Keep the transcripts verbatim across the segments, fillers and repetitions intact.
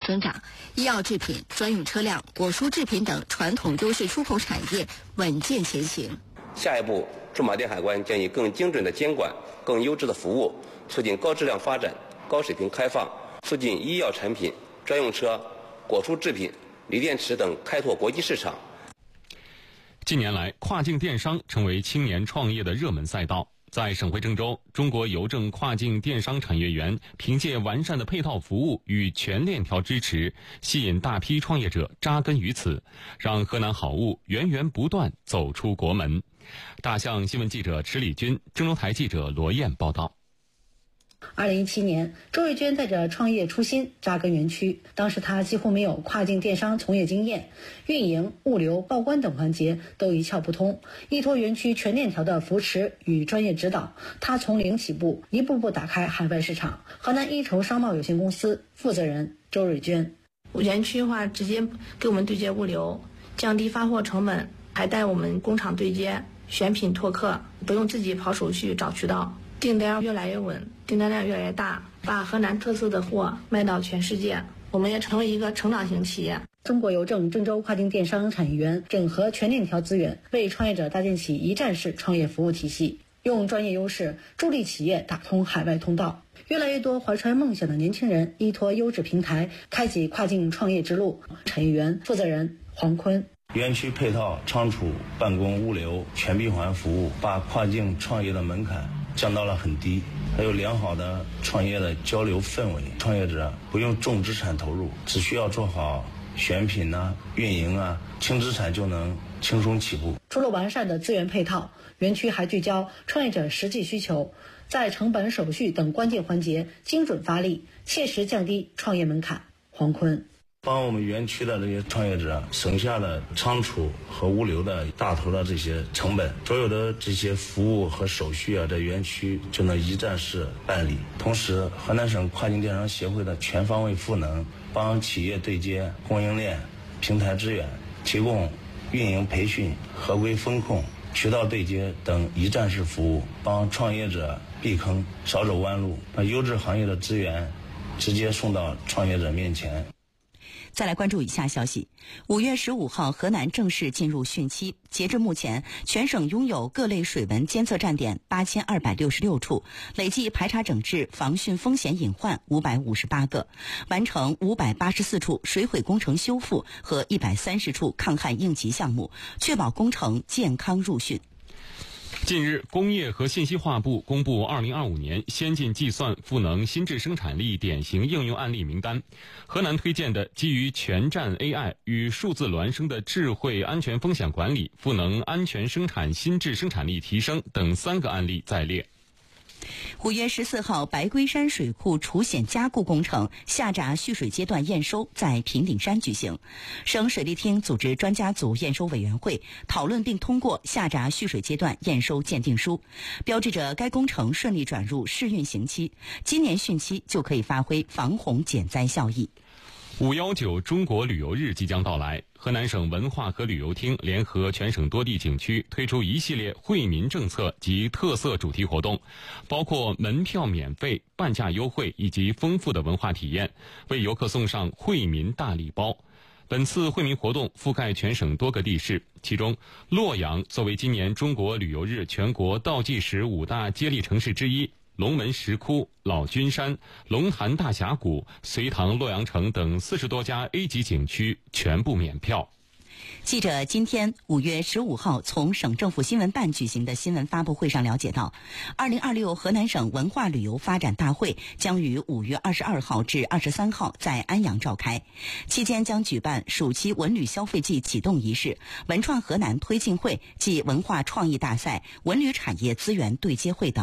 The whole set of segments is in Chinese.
增长，医药制品、专用车辆、果蔬制品等传统优势出口产业稳健前行。 下一步，驻马店海关将以更精准的监管、更优质的服务，促进高质量发展、高水平开放，促进医药产品、专用车、果蔬制品、锂电池等开拓国际市场。 近年来，跨境电商成为青年创业的热门赛道。在省会郑州，中国邮政跨境电商产业园凭借完善的配套服务与全链条支持，吸引大批创业者扎根于此，让河南好物源源不断走出国门。大象新闻记者池礼军，郑州台记者罗燕报道。 二零一七年，周瑞娟带着创业初心扎根园区，当时她几乎没有跨境电商从业经验，运营、物流、报关等环节都一窍不通。依托园区全链条的扶持与专业指导，她从零起步，一步步打开海外市场。河南一筹商贸有限公司负责人周瑞娟： 园区的话，直接给我们对接物流，降低发货成本，还带我们工厂对接，选品拓客，不用自己跑手续找渠道。订单越来越稳，订单量越来越大，把河南特色的货卖到全世界，我们也成为一个成长型企业。 中国邮政郑州跨境电商产业园整合全链条资源，为创业者搭建起一站式创业服务体系，用专业优势助力企业打通海外通道。越来越多怀揣梦想的年轻人依托优质平台，开启跨境创业之路。产业园负责人黄坤： 园区配套仓储、办公、物流全闭环服务，把跨境创业的门槛降到了很低，还有良好的创业的交流氛围。创业者不用重资产投入，只需要做好选品啊、运营啊，轻资产就能轻松起步。 除了完善的资源配套，园区还聚焦创业者实际需求，在成本、手续等关键环节精准发力，切实降低创业门槛。黄坤： 帮我们园区的这些创业者省下了仓储和物流的大头的这些成本，所有的这些服务和手续啊，在园区就能一站式办理。同时，河南省跨境电商协会的全方位赋能，帮企业对接供应链、平台资源，提供运营培训、合规风控、渠道对接等一站式服务，帮创业者避坑，少走弯路，把优质行业的资源直接送到创业者面前。 再来关注以下消息。五月十五号，河南正式进入汛期。截至目前，全省拥有各类水文监测站点八千二百六十六处，累计排查整治防汛风险隐患五百五十八个，完成五百八十四处水毁工程修复和一百三十处抗旱应急项目，确保工程健康入汛。 近日，工业和信息化部公布二零二五年先进计算赋能新质生产力典型应用案例名单。河南推荐的基于全站 A I 与数字孪生的智慧安全风险管理，赋能安全生产新质生产力提升等三个案例在列。 五月十四号，白龟山水库除险加固工程下闸蓄水阶段验收在平顶山举行。省水利厅组织专家组验收委员会讨论并通过下闸蓄水阶段验收鉴定书，标志着该工程顺利转入试运行期。今年汛期就可以发挥防洪减灾效益。 五一九中国旅游日即将到来，河南省文化和旅游厅联合全省多地景区推出一系列惠民政策及特色主题活动，包括门票免费、半价优惠以及丰富的文化体验，为游客送上惠民大礼包。本次惠民活动覆盖全省多个地市，其中洛阳作为今年中国旅游日全国倒计时五大接力城市之一，龙门石窟、老君山、龙潭大峡谷、隋唐洛阳城等四十多家 A 级景区全部免票。 记者今天五月十五号从省政府新闻办举行的新闻发布会上了解到，二零二六河南省文化旅游发展大会将于五月二十二号至二十三号在安阳召开，期间将举办暑期文旅消费季启动仪式、文创河南推进会暨文化创意大赛、文旅产业资源对接会等。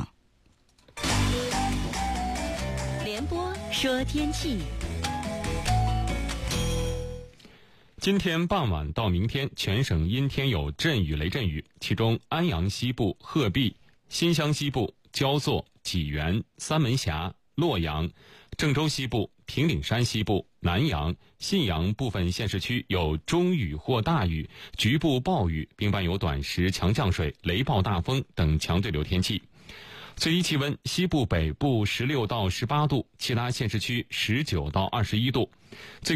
联播说天气。 今天傍晚到明天，全省阴天有阵雨雷阵雨，其中安阳西部、鹤壁、新乡西部、焦作、济源、三门峡、洛阳、郑州西部、平顶山西部、南阳、信阳部分县市区有中雨或大雨，局部暴雨，并伴有短时强降水、雷暴大风等强对流天气。最低气温，西部北部十六到十八度，其他县市区十九到二十一度。最